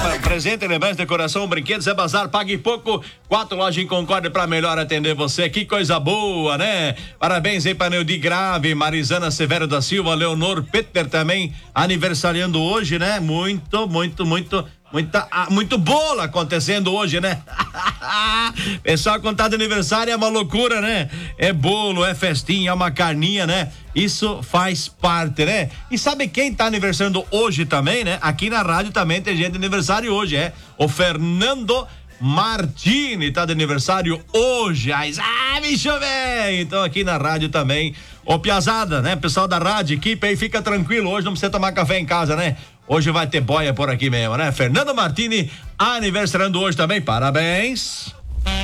Presente, lembrança, decoração, brinquedos, é bazar, pague pouco. 4 lojas em Concórdia pra melhor atender você. Que coisa boa, né? Parabéns aí pra Neudi Grave, Marizana Severo da Silva, Leonor Peter também aniversariando hoje, né? Muito bolo acontecendo hoje, né? Pessoal, quando tá de aniversário é uma loucura, né? É bolo, é festinha, é uma carninha, né? Isso faz parte, né? E sabe quem tá aniversariando hoje também, né? Aqui na rádio também tem gente de aniversário hoje, o Fernando Martini tá de aniversário hoje. Bicho velho! Então aqui na rádio também, piazada, né? Pessoal da rádio, equipe aí, fica tranquilo, hoje não precisa tomar café em casa, né? Hoje vai ter boia por aqui mesmo, né? Fernando Martini aniversariando hoje também, parabéns.